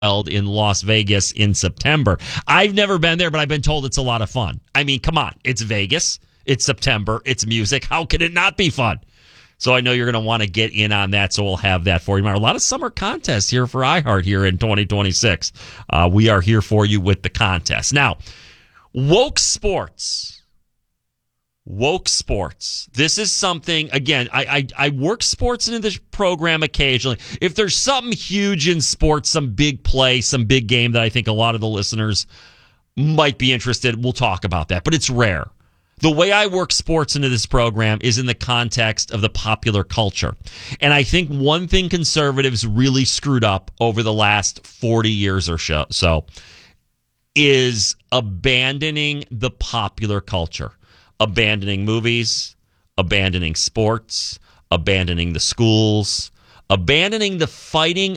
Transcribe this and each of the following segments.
held in Las Vegas in September. I've never been there, but I've been told it's a lot of fun. I mean, come on. It's Vegas. It's September. It's music. How can it not be fun? So I know you're going to want to get in on that, so we'll have that for you. A lot of summer contests here for iHeart here in 2026. We are here for you with the contest. Now, woke sports. Woke sports. This is something, again, I work sports into this program occasionally. If there's something huge in sports, some big play, some big game that I think a lot of the listeners might be interested, we'll talk about that. But it's rare. The way I work sports into this program is in the context of the popular culture. And I think one thing conservatives really screwed up over the last 40 years or so is abandoning the popular culture. Abandoning movies, abandoning sports, abandoning the schools, abandoning the fighting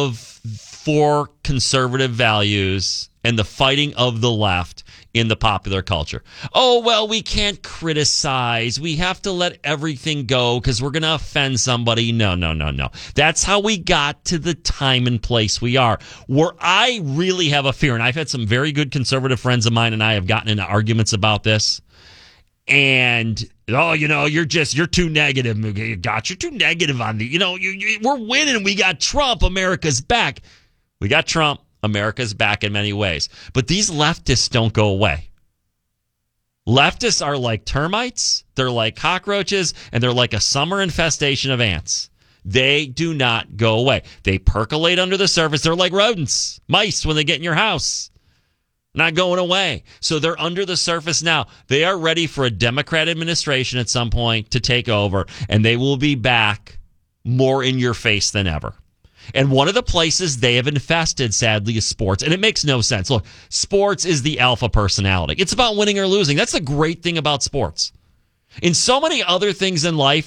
for conservative values and the fighting of the left in the popular culture. Oh, well, we can't criticize. We have to let everything go because we're going to offend somebody. No. That's how we got to the time and place we are. Where I really have a fear, and I've had some very good conservative friends of mine and I have gotten into arguments about this. And, you're too negative. You're too negative on we're winning. We got Trump. America's back. We got Trump. America's back in many ways. But these leftists don't go away. Leftists are like termites. They're like cockroaches. And they're like a summer infestation of ants. They do not go away. They percolate under the surface. They're like rodents, mice when they get in your house. Not going away. So they're under the surface now. They are ready for a Democrat administration at some point to take over, and they will be back more in your face than ever. And one of the places they have infested, sadly, is sports. And it makes no sense. Look, sports is the alpha personality. It's about winning or losing. That's the great thing about sports. In so many other things in life,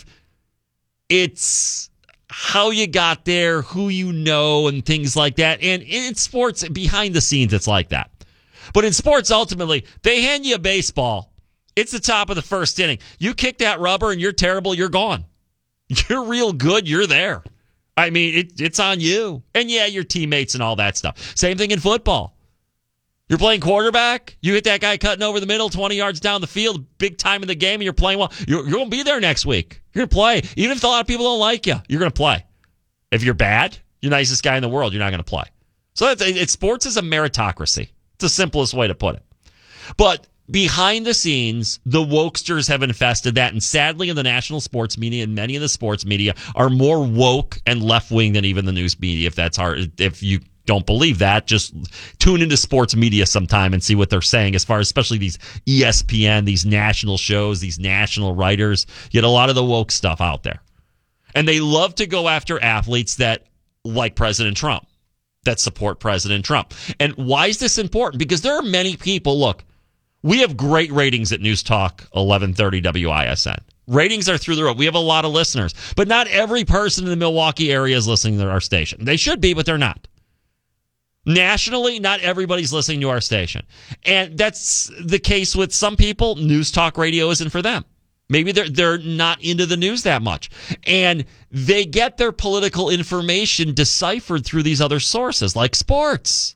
it's how you got there, who you know, and things like that. And in sports, behind the scenes, it's like that. But in sports, ultimately, they hand you a baseball. It's the top of the first inning. You kick that rubber and you're terrible, you're gone. You're real good, you're there. I mean, it's on you. And yeah, your teammates and all that stuff. Same thing in football. You're playing quarterback. You hit that guy cutting over the middle, 20 yards down the field, big time in the game, and you're playing well. You're going to be there next week. You're going to play. Even if a lot of people don't like you, you're going to play. If you're bad, you're the nicest guy in the world, you're not going to play. So sports is a meritocracy. It's the simplest way to put it. But behind the scenes, the wokesters have infested that. And sadly, in the national sports media and many of the sports media are more woke and left-wing than even the news media. If that's hard, if you don't believe that, just tune into sports media sometime and see what they're saying as far as especially these ESPN, these national shows, these national writers. You get a lot of the woke stuff out there. And they love to go after athletes that like President Trump, that support President Trump. And why is this important? Because there are many people, look, we have great ratings at News Talk 1130 WISN. Ratings are through the roof. We have a lot of listeners. But not every person in the Milwaukee area is listening to our station. They should be, but they're not. Nationally, not everybody's listening to our station. And that's the case with some people. News Talk radio isn't for them. Maybe they're not into the news that much. And they get their political information deciphered through these other sources, like sports.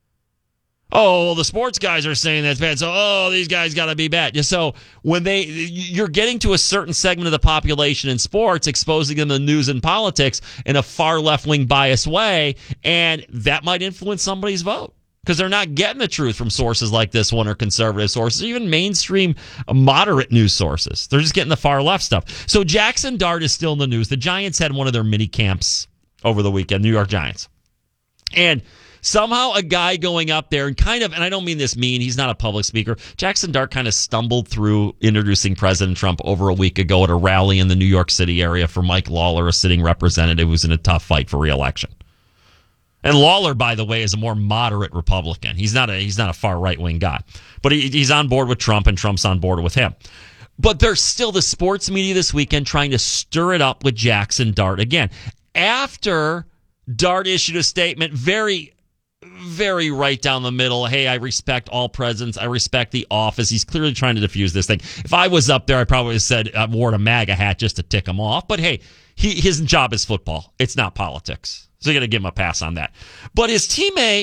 Oh, well, the sports guys are saying that's bad, so, these guys got to be bad. So when you're getting to a certain segment of the population in sports, exposing them to news and politics in a far left-wing biased way, and that might influence somebody's vote. Because they're not getting the truth from sources like this one or conservative sources, even mainstream moderate news sources. They're just getting the far left stuff. So Jackson Dart is still in the news. The Giants had one of their mini camps over the weekend, New York Giants. And somehow a guy going up there and and I don't mean this mean, he's not a public speaker. Jackson Dart kind of stumbled through introducing President Trump over a week ago at a rally in the New York City area for Mike Lawler, a sitting representative who's in a tough fight for re-election. And Lawler, by the way, is a more moderate Republican. He's not a far right-wing guy. But he's on board with Trump, and Trump's on board with him. But there's still the sports media this weekend trying to stir it up with Jackson Dart again. After Dart issued a statement, very, very right down the middle. Hey, I respect all presidents. I respect the office. He's clearly trying to diffuse this thing. If I was up there, I probably would have said I wore a MAGA hat just to tick him off. But hey, his job is football. It's not politics. So you're going to give him a pass on that. But his teammate